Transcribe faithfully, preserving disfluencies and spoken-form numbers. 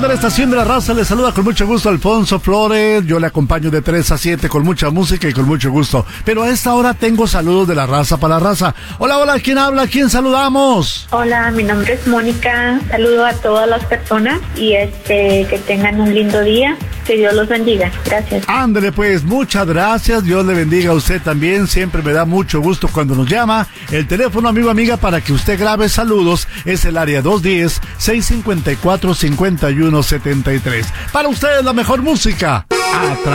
de la estación de la raza, le saluda con mucho gusto Alfonso Flores. Yo le acompaño de tres a siete con mucha música y con mucho gusto. Pero a esta hora tengo saludos de la raza para la raza. Hola, hola, ¿quién habla? ¿Quién saludamos? Hola, mi nombre es Mónica. Saludo a todas las personas y este que tengan un lindo día. Que Dios los bendiga. Gracias. Ándele pues, muchas gracias. Dios le bendiga a usted también. Siempre me da mucho gusto cuando nos llama. El teléfono, amigo, amiga, para que usted grabe saludos es el área dos uno cero, seis cinco cuatro, cinco uno siete tres. Para ustedes la mejor música. Atrás.